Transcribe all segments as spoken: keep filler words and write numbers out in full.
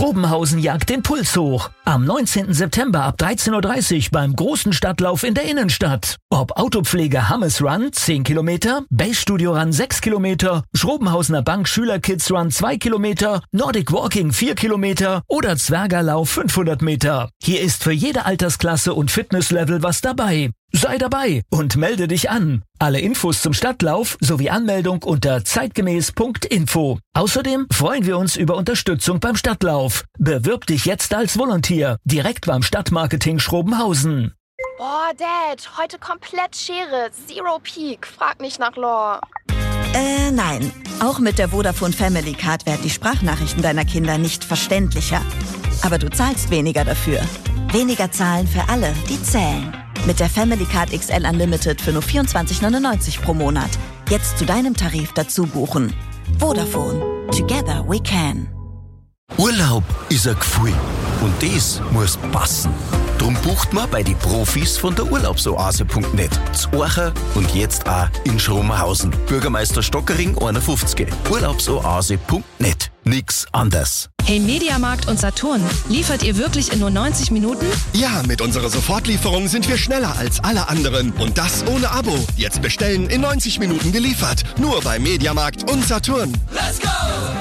Schrobenhausen jagt den Puls hoch. Am neunzehnten September ab dreizehn Uhr dreißig beim großen Stadtlauf in der Innenstadt. Ob Autopflege Hammes Run zehn Kilometer, Base Studio Run sechs Kilometer, Schrobenhausener Bank Schüler Kids Run zwei Kilometer, Nordic Walking vier Kilometer oder Zwergerlauf fünfhundert Meter. Hier ist für jede Altersklasse und Fitnesslevel was dabei. Sei dabei und melde dich an. Alle Infos zum Stadtlauf sowie Anmeldung unter zeitgemäß punkt info. Außerdem freuen wir uns über Unterstützung beim Stadtlauf. Bewirb dich jetzt als Volunteer direkt beim Stadtmarketing Schrobenhausen. Boah, Dad, heute komplett Schere, Zero Peak. Frag nicht nach Lore. Äh, nein. Auch mit der Vodafone Family Card werden die Sprachnachrichten deiner Kinder nicht verständlicher. Aber du zahlst weniger dafür. Weniger zahlen für alle, die zählen. Mit der Family Card X L Unlimited für nur vierundzwanzig neunundneunzig pro Monat. Jetzt zu deinem Tarif dazu buchen. Vodafone. Together we can. Urlaub ist ein Gefühl. Und das muss passen. Drum bucht man bei die Profis von der Urlaubsoase punkt net. Zu Orcha und jetzt auch in Schrobenhausen. Bürgermeister Stockering einundfünfzig. Urlaubsoase punkt net. Nix anders. Hey Mediamarkt und Saturn, liefert ihr wirklich in nur neunzig Minuten? Ja, mit unserer Sofortlieferung sind wir schneller als alle anderen. Und das ohne Abo. Jetzt bestellen, in neunzig Minuten geliefert. Nur bei Mediamarkt und Saturn. Let's go!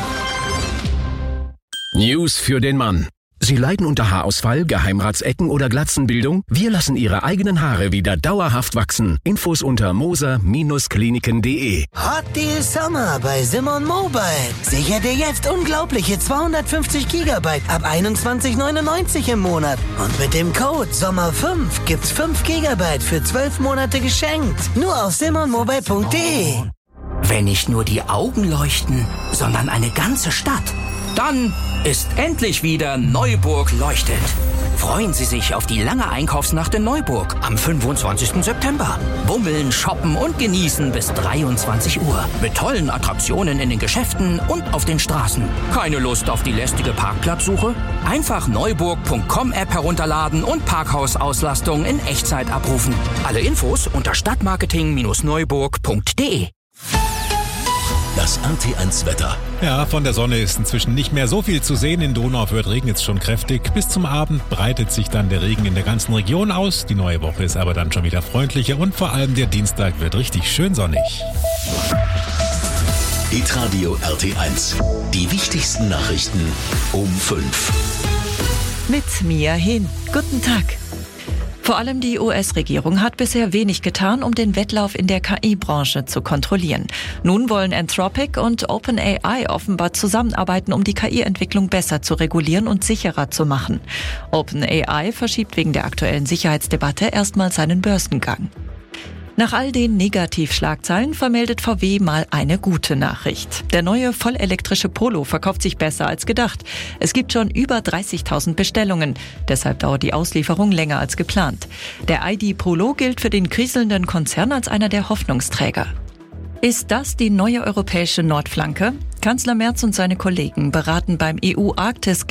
News für den Mann. Sie leiden unter Haarausfall, Geheimratsecken oder Glatzenbildung? Wir lassen Ihre eigenen Haare wieder dauerhaft wachsen. Infos unter moser Kliniken punkt de. Hot Deal Summer bei Simon Mobile. Sicher dir jetzt unglaubliche zweihundertfünfzig Gigabyte ab einundzwanzig neunundneunzig im Monat. Und mit dem Code Sommer fünf gibt's fünf Gigabyte für zwölf Monate geschenkt. Nur auf simon mobile punkt de. Wenn nicht nur die Augen leuchten, sondern eine ganze Stadt. Dann ist endlich wieder Neuburg leuchtet. Freuen Sie sich auf die lange Einkaufsnacht in Neuburg am fünfundzwanzigsten September. Bummeln, shoppen und genießen bis dreiundzwanzig Uhr. Mit tollen Attraktionen in den Geschäften und auf den Straßen. Keine Lust auf die lästige Parkplatzsuche? Einfach neuburg punkt com App herunterladen und Parkhausauslastung in Echtzeit abrufen. Alle Infos unter stadtmarketing neuburg punkt de. Das R T eins Wetter. Ja, von der Sonne ist inzwischen nicht mehr so viel zu sehen. In Donauwörth regnet es schon kräftig. Bis zum Abend breitet sich dann der Regen in der ganzen Region aus. Die neue Woche ist aber dann schon wieder freundlicher und vor allem der Dienstag wird richtig schön sonnig. Hitradio R T eins. Die wichtigsten Nachrichten um fünf. Mit Mia Hin. Guten Tag. Vor allem die U S-Regierung hat bisher wenig getan, um den Wettlauf in der K I-Branche zu kontrollieren. Nun wollen Anthropic und OpenAI offenbar zusammenarbeiten, um die K I-Entwicklung besser zu regulieren und sicherer zu machen. OpenAI verschiebt wegen der aktuellen Sicherheitsdebatte erstmal seinen Börsengang. Nach all den Negativschlagzeilen vermeldet V W mal eine gute Nachricht. Der neue vollelektrische Polo verkauft sich besser als gedacht. Es gibt schon über dreißigtausend Bestellungen. Deshalb dauert die Auslieferung länger als geplant. Der I D Polo gilt für den kriselnden Konzern als einer der Hoffnungsträger. Ist das die neue europäische Nordflanke? Kanzler Merz und seine Kollegen beraten beim E U-Arktis